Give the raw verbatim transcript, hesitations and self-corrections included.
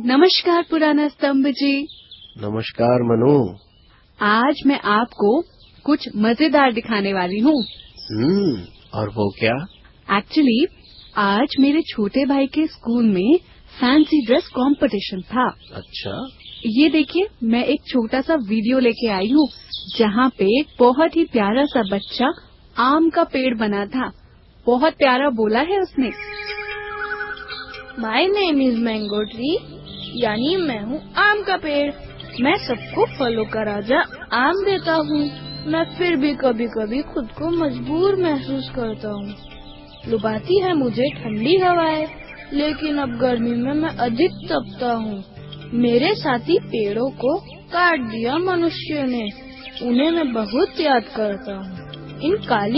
नमस्कार पुराना स्तंभ जी। नमस्कार मनु। आज मैं आपको कुछ मजेदार दिखाने वाली हूँ। हम्म और वो क्या? एक्चुअली आज मेरे छोटे भाई के स्कूल में फैंसी ड्रेस कंपटीशन था। अच्छा, ये देखिए, मैं एक छोटा सा वीडियो लेके आई हूँ जहाँ पे एक बहुत ही प्यारा सा बच्चा आम का पेड़ बना था। बहुत प्यारा बोला है उसने। My name is mango tree, यानी मैं हूँ आम का पेड़। मैं सबको फलों का राजा आम देता हूँ। मैं फिर भी कभी कभी खुद को मजबूर महसूस करता हूँ। लुभाती है मुझे ठंडी हवाएं, लेकिन अब गर्मी में मैं अधिक तपता हूँ। मेरे साथी पेड़ों को काट दिया मनुष्य ने, उन्हें मैं बहुत याद करता हूँ। इन काली